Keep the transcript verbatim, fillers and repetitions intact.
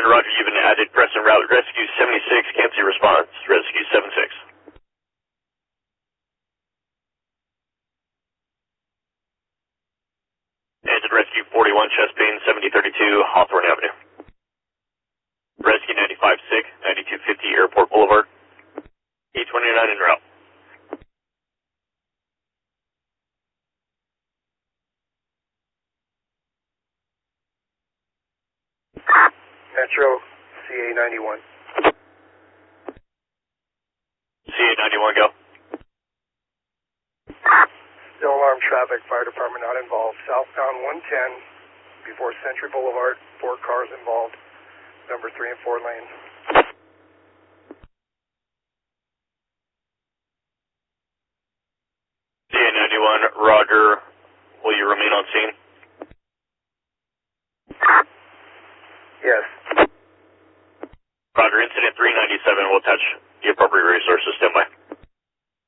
ninety-one, roger, you've been added, press en route, rescue seventy-six, can't see response, rescue seventy-six. Engine rescue forty-one, chest pain, seventy thirty-two, Hawthorne Avenue. Rescue ninety-five, sick, ninety-two fifty, Airport Boulevard. E twenty-nine en route. Metro, C A ninety-one. C A ninety-one, go. Still alarm traffic, fire department not involved. Southbound one ten, before Century Boulevard, four cars involved, number three and four lanes. C A ninety-one, roger, will you remain on scene? Yes. Roger, incident three ninety-seven, we'll attach the appropriate resources, stand by.